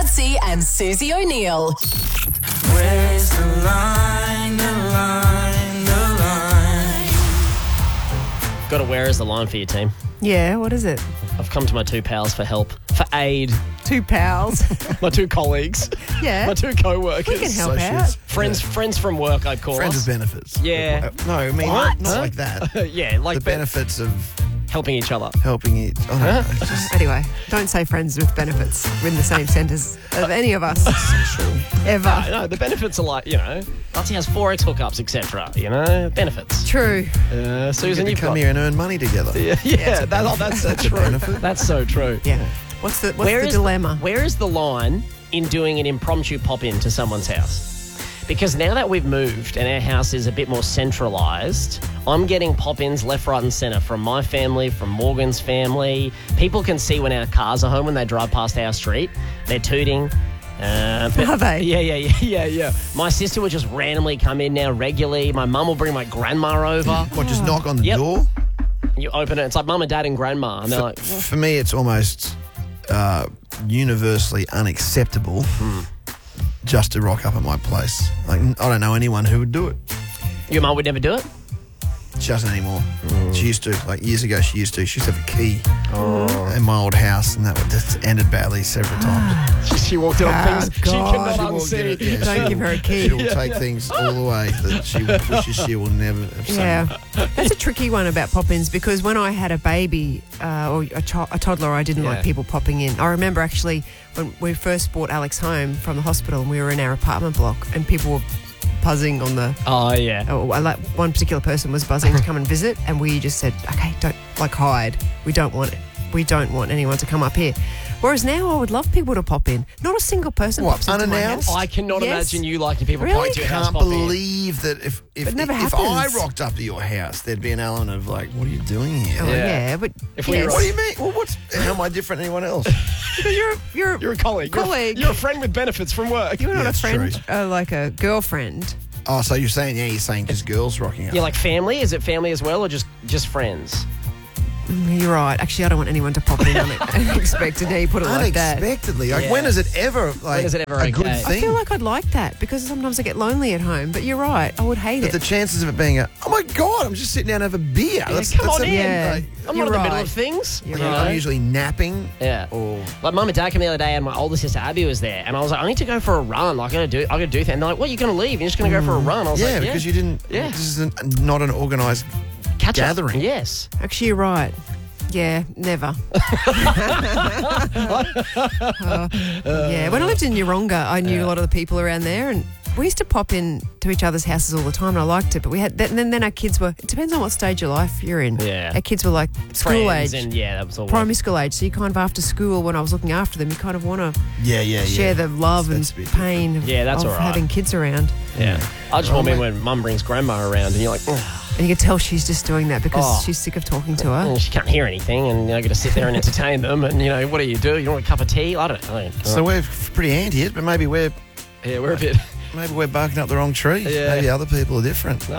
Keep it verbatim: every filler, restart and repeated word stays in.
Mitzi and Susie O'Neill. Where's the line, the line, the line? Got to where is the line for your team? Yeah, what is it? I've come to my two pals for help, for aid. Two pals. My two colleagues. Yeah. My two co-workers. We can help Associates. out. Friends, friends from work, I'd call Friends us. with benefits. Yeah. No, I mean, What? not Huh? like that. yeah, like The benefits of helping each other. helping each. I don't know. It's just Anyway, don't say friends with benefits. We're in the same sentence of any of us. Ever. No, no, the benefits are like, you know, Lutzi has four X hookups, et cetera. You know, benefits. True. Uh, Susan, you you've come got... here and earn money together. Yeah, yeah that, oh, that's so true. benefit. That's so true. Yeah. What's the what's Where the is dilemma? Where is the line in doing an impromptu pop-in to someone's house? Because now that we've moved and our house is a bit more centralised, I'm getting pop-ins left, right and centre from my family, from Morgan's family. People can see when our cars are home when they drive past our street. They're tooting. Uh, but- Are they? Yeah, yeah, yeah, yeah, yeah. My sister would just randomly come in now regularly. My mum will bring my grandma over. What, just knock on the Yep. door? You open it, it's like mum and dad and grandma. And they're like, For me, it's almost uh, universally unacceptable just to rock up at my place. Like, I don't know anyone who would do it. your mum would never do it? She doesn't anymore. She used to. Like, years ago, she used to. She used to have a key in my old house, and that would just ended badly several times. She walked in on Oh, things she God. cannot She walked in unsee. it, yeah, Don't she give will- her a key. She will take things all the way that she wishes she will never have seen. Yeah, that's a tricky one about pop-ins because when I had a baby uh, or a, cho- a toddler, I didn't Yeah. like people popping in. I remember actually when we first brought Alex home from the hospital and we were in our apartment block and people were buzzing on the. Oh, yeah. Oh, like one particular person was buzzing to come and visit, and we just said, "Okay, don't like hide. We don't want it. We don't want anyone to come up here." Whereas now, I would love people to pop in. Not a single person What, pops into my unannounced? house. I cannot Yes. imagine you liking people Really? popping to I your house. can't pop in. believe that if if, It never if I happens. rocked up to your house, there'd be an element of like, what are you doing here? Oh, Yeah. yeah. but If we yes. were- What do you mean? Well, what's how am I different than anyone else? Because you're you're You're a colleague. You're a- Colleague. You're a, friend with benefits from work. You're not Yeah, a it's friend, true. uh, like a girlfriend. Oh, so you're saying, yeah, you're saying just girls rocking up. You're like family? Is it family as well or just, just friends? Mm, You're right. Actually, I don't want anyone to pop in unexpected. Now you put it like that. Unexpectedly. Like, Yeah. when is it ever like is it ever a good okay? thing? I feel like I'd like that because sometimes I get lonely at home. But you're right. I would hate but it. the chances of it being a, oh my God, I'm just sitting down and have a beer. That's, come that's on a- in. Yeah. like, I'm You're not in the middle right. of things. You're you right. know? I'm usually napping. Yeah. Or Like mum and dad came the other day and my older sister Abby was there and I was like, I need to go for a run. Like, I gotta do I gotta do things. And they're like, what, you're gonna leave? You're just gonna go for a run? I was yeah, like, yeah. because you didn't. Yeah. This is an, not an organised Catch up. gathering. Yes. Actually, you're right. Yeah, never. Uh, yeah, when I lived in Yeronga, I knew a lot of the people around there, and we used to pop in to each other's houses all the time, and I liked it. But we had then, then then our kids were. It depends on what stage of life you're in. Yeah. our kids were like school Friends age, and yeah, that was all. primary school age. So you kind of after school, when I was looking after them, you kind of want to Yeah, yeah, yeah. share the love That's a and bit pain of, Yeah, that's of all right. having kids around. Yeah. I just Oh, want me mate. when mum brings grandma around and you're like, oh, And you can tell she's just doing that because Oh. she's sick of talking to her. she can't hear anything and you know, got to sit there and entertain them. And, you know, what do you do? You want a cup of tea? I don't know. So we're pretty anti it, but maybe we're yeah, we're a bit. maybe we're barking up the wrong tree. Yeah. Maybe other people are different. No,